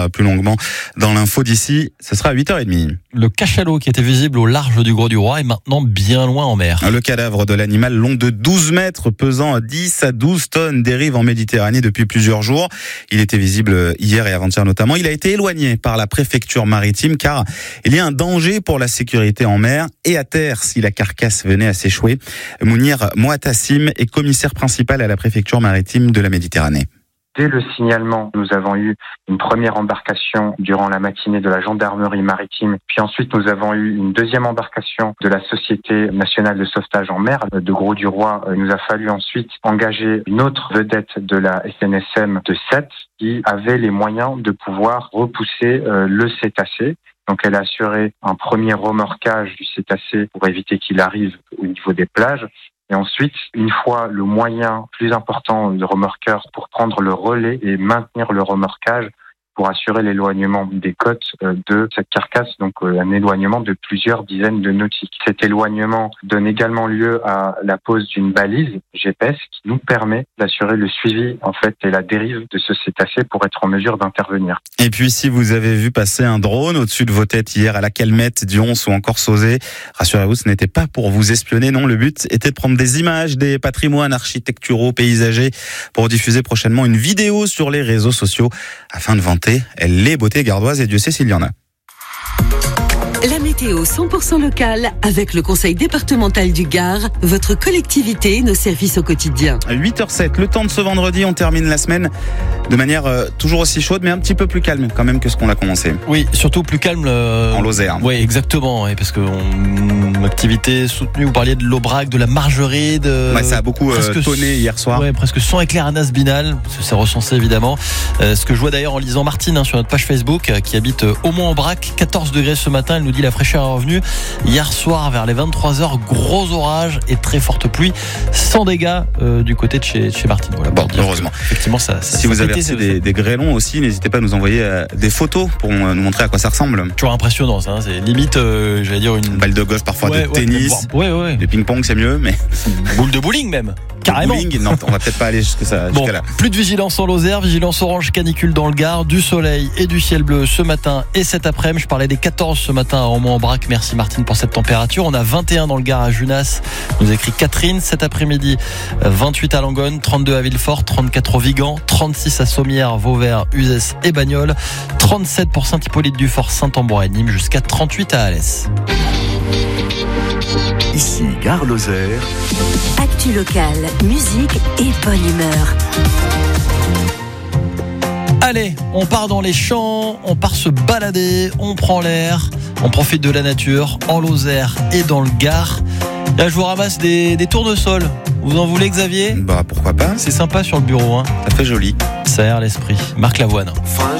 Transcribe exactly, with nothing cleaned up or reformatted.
reviendra plus longuement dans l'info d'ici. Ce sera à huit heures trente. Le cachalot qui était visible au large du Gros du Roi est maintenant bien loin en mer. Le cadavre de l'animal long de douze mètres, pesant dix à douze tonnes, dérive en Méditerranée depuis plusieurs jours. Il était visible hier et avant-hier notamment. Il a été éloigné par la préfecture maritime car il y a un danger pour la sécurité en mer et à terre si la carcasse venait à s'échouer. Mounir Moatassim est commissaire principal à la préfecture maritime de la Méditerranée. Dès le signalement, nous avons eu une première embarcation durant la matinée de la gendarmerie maritime. Puis ensuite, nous avons eu une deuxième embarcation de la Société nationale de sauvetage en mer de Gros du Roi. Il nous a fallu ensuite engager une autre vedette de la S N S M de Sète qui avait les moyens de pouvoir repousser le cétacé. Donc elle a assuré un premier remorquage du cétacé pour éviter qu'il arrive au niveau des plages. Et ensuite, une fois le moyen plus important de remorqueur pour prendre le relais et maintenir le remorquage pour assurer l'éloignement des côtes de cette carcasse, donc un éloignement de plusieurs dizaines de nautiques. Cet éloignement donne également lieu à la pose d'une balise G P S qui nous permet d'assurer le suivi en fait et la dérive de ce cétacé pour être en mesure d'intervenir. Et puis si vous avez vu passer un drone au-dessus de vos têtes hier à la Calmette, Dions ou encore Sauzet, rassurez-vous, ce n'était pas pour vous espionner, non, le but était de prendre des images des patrimoines architecturaux, paysagers pour diffuser prochainement une vidéo sur les réseaux sociaux afin de vanter les beautés gardoises et Dieu sait s'il y en a. La météo cent pour cent locale avec le conseil départemental du Gard, votre collectivité, nos services au quotidien. huit heures zéro sept, le temps de ce vendredi, on termine la semaine de manière euh, toujours aussi chaude mais un petit peu plus calme quand même que ce qu'on a commencé. Oui, surtout plus calme. Euh... En Lozère. Oui, exactement, et parce que on... une activité soutenue, vous parliez de l'Aubrac, de la Margeride. De... Ouais, ça a beaucoup euh, tonné hier soir. Ouais, presque cent éclairs à Nasbinal, c'est recensé évidemment. Euh, ce que je vois d'ailleurs en lisant Martine hein, sur notre page Facebook, euh, qui habite euh, au Mont-Aubrac, quatorze degrés ce matin, elle nous dit la fraîcheur est revenue. Hier soir vers les vingt-trois heures, gros orage et très forte pluie, sans dégâts euh, du côté de chez, de chez Martine. Voilà, bon, heureusement. Effectivement, ça, ça, si ça vous avez reçu des, des grêlons aussi, n'hésitez pas à nous envoyer euh, des photos pour euh, nous montrer à quoi ça ressemble. Toujours impressionnant, ça. Hein, c'est limite, euh, j'allais dire une balle de golf, parfois ouais, de ouais, tennis, ouais, ouais. de ping-pong, c'est mieux, mais boule de bowling même. Carrément. Bowling, non, on va peut-être pas aller jusqu'à ça, bon, jusqu'à là. Plus de vigilance en Lozère, vigilance orange canicule dans le Gard, du soleil et du ciel bleu ce matin et cet après-midi. Je parlais des quatorze ce matin à Romont-en-Brac. Merci Martine pour cette température. On a vingt et un dans le Gard à Junas, nous écrit Catherine. Cet après-midi, vingt-huit à Langonne, trente-deux à Villefort, trente-quatre au Vigan, trente-six à Sommières, Vauvert, Uzès et Bagnoles, trente-sept pour Saint-Hippolyte-du-Fort, Saint-Ambrois et Nîmes, jusqu'à trente-huit à Alès. Ici, Gare Lozère. Actu locale, musique et bonne humeur. Allez, on part dans les champs, on part se balader, on prend l'air, on profite de la nature en Lozère et dans le Gard. Là, je vous ramasse des, des tournesols. Vous en voulez, Xavier ? Bah pourquoi pas ? C'est sympa sur le bureau, hein. Ça fait joli. Ça aère l'esprit. Marc Lavoine.